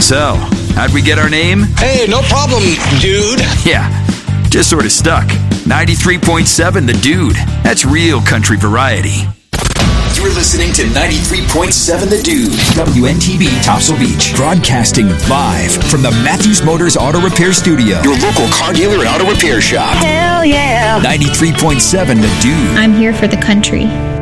So, how'd we get our name? Hey, no problem, dude. Yeah, just sort of stuck. 93.7 The Dude. That's real country variety. You're listening to 93.7 The Dude. WNTV Topsail Beach. Broadcasting live from the Matthews Motors Auto Repair Studio. Your local car dealer and auto repair shop. Hell yeah. 93.7 The Dude. I'm here for the country.